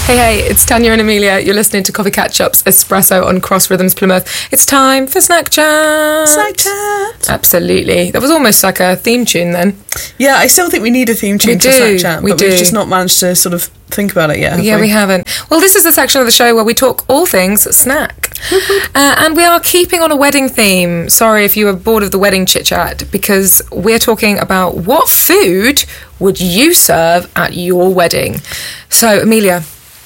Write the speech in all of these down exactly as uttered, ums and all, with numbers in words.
Hey, hey, it's Tanya and Amelia. You're listening to Coffee Catch-Ups Espresso on Cross Rhythms Plymouth. It's time for Snack Chat. Snack Chat. Absolutely. That was almost like a theme tune then. Yeah, I still think we need a theme tune we for do, Snack Chat, we but do. we've just not managed to sort of think about it yet, have yeah, we? we haven't. Well, this is the section of the show where we talk all things snack. uh, and we are keeping on a wedding theme. Sorry if you were bored of the wedding chit-chat, because we're talking about what food would you serve at your wedding. So, Amelia,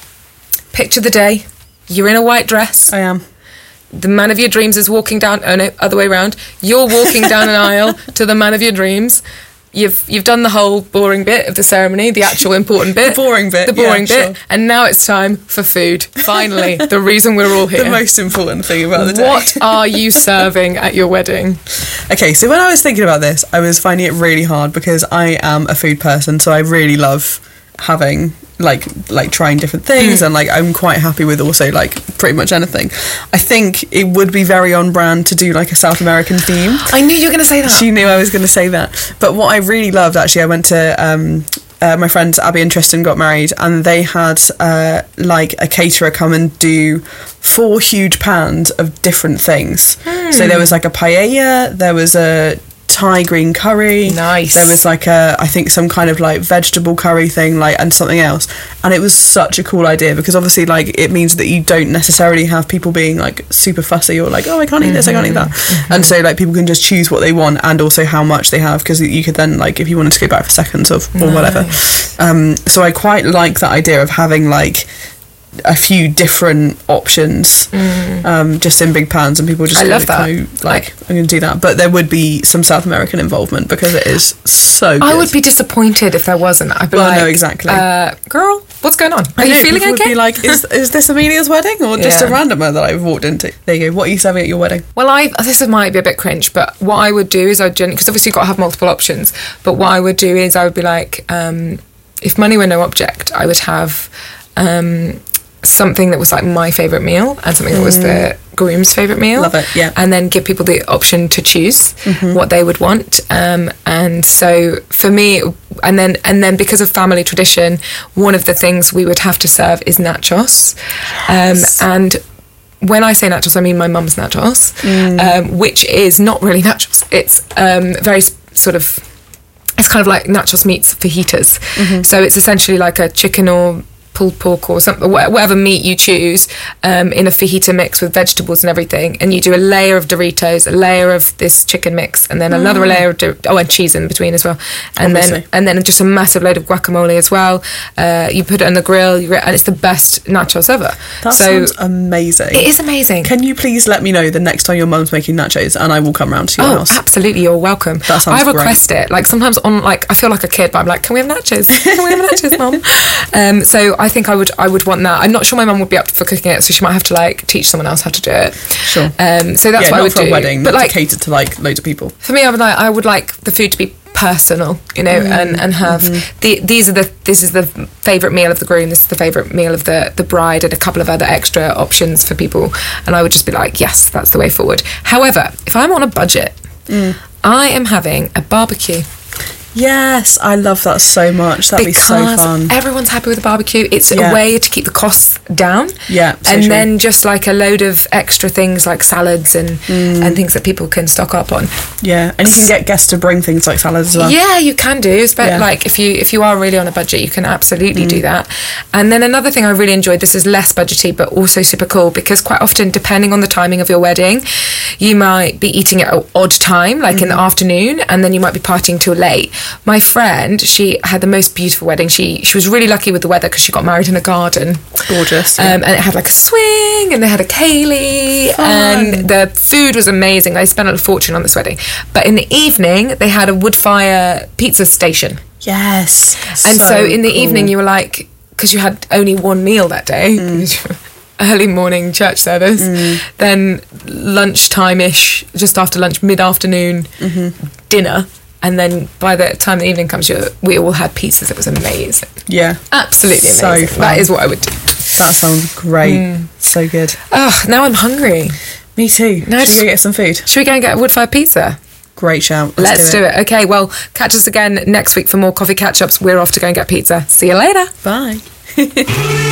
picture the day. You're in a white dress. I am. The man of your dreams is walking down... Oh, no, other way around. You're walking down an aisle to the man of your dreams. You've you've done the whole boring bit of the ceremony, the actual important bit. The boring bit, The boring yeah, bit. sure. And now it's time for food. Finally, the reason we're all here. The most important thing about the day. What are you serving at your wedding? Okay, so when I was thinking about this, I was finding it really hard because I am a food person, so I really love having... like like trying different things, mm. and like I'm quite happy with also like pretty much anything. I think it would be very on brand to do like a South American theme. I knew you were going to say that. She knew I was going to say that. But what I really loved, actually, I went to um, uh, my friends Abby and Tristan got married, and they had uh, like a caterer come and do four huge pans of different things. Mm. So there was like a paella, there was a Thai green curry. Nice. There was like a, I think some kind of like vegetable curry thing, like, and something else. And it was such a cool idea because obviously like it means that you don't necessarily have people being like super fussy or like, oh, I can't eat this, I can't eat that. Mm-hmm. And so like people can just choose what they want and also how much they have, because you could then like, if you wanted to go back for seconds or, or nice. whatever. Um, so I quite like that idea of having like a few different options, mm. um, just in big pans, and people just I love go, that. like, I'm going to do that. But there would be some South American involvement because it is so good. I would be disappointed if there wasn't. I'd be well, like, no, exactly. Uh, girl, what's going on? Are I you know, feeling people okay? would be like, is, is this Amelia's wedding or just Yeah. a randomer that I've walked into? There you go. What are you serving at your wedding? Well, I this might be a bit cringe, but what I would do is I'd because obviously you've got to have multiple options. But what I would do is I would be like, um, if money were no object, I would have um, something that was like my favourite meal and something that was the groom's favourite meal. Love it, yeah. And then give people the option to choose mm-hmm. what they would want. Um, and so for me, and then and then because of family tradition, one of the things we would have to serve is nachos. Yes. Um, and when I say nachos, I mean my mum's nachos, mm. um, which is not really nachos. It's um, very sort of, it's kind of like nachos meets fajitas. Mm-hmm. So it's essentially like a chicken or pulled pork or something, whatever meat you choose, um, in a fajita mix with vegetables and everything, and you do a layer of Doritos, a layer of this chicken mix, and then another mm. layer of Dor- oh, and cheese in between as well, and Obviously. then and then just a massive load of guacamole as well. Uh, you put it on the grill, you, and it's the best nachos ever. That so sounds amazing. It is amazing. Can you please let me know the next time your mum's making nachos, and I will come round to your oh, house. absolutely, you're welcome. That sounds I request great. it. Like sometimes on like I feel like a kid, but I'm like, can we have nachos? Can we have nachos, mum? Um, so I think I would I would want that. I'm not sure my mum would be up for cooking it, so she might have to like teach someone else how to do it. Sure. Um, so that's yeah, what not I would for do. a wedding, but not like to cater to like loads of people. for me, I would like I would like the food to be personal, you know, mm. and and have mm-hmm. the these are the this is the favourite meal of the groom, this is the favourite meal of the the bride, and a couple of other extra options for people. And I would just be like, yes, that's the way forward. However, if I'm on a budget, mm. I am having a barbecue. Yes, I love that so much. That'd because be so fun. Everyone's happy with a barbecue. It's yeah. a way to keep the costs down. Yeah, so and true. then just like a load of extra things like salads and mm. and things that people can stock up on. Yeah, and you can get guests to bring things like salads as well. Yeah, you can do. But yeah. like if you if you are really on a budget, you can absolutely mm. do that. And then another thing I really enjoyed. This is less budgety, but also super cool because quite often, depending on the timing of your wedding, you might be eating at an odd time, like mm. in the afternoon, and then you might be partying till late. My friend. She had the most beautiful wedding. She she was really lucky with the weather because she got married in a garden. Gorgeous. Yeah. Um, and it had like a swing, and they had a ceilidh, and the food was amazing. They spent a fortune on this wedding. But in the evening, they had a wood fire pizza station. Yes. And so, so in the cool. evening, you were like, because you had only one meal that day. Mm. Early morning church service, mm. then lunchtime-ish, just after lunch, mid-afternoon, mm-hmm. dinner. And then by the time the evening comes, you we all had pizzas. It was amazing. Yeah. Absolutely so amazing. Fun. That is what I would do. That sounds great. Mm. So good. Oh, now I'm hungry. Me too. Now should just, we go get some food? Should we go and get a wood-fired pizza? Great shout. Let's, Let's do, do it. it. Okay, well, catch us again next week for more coffee catch-ups. We're off to go and get pizza. See you later. Bye.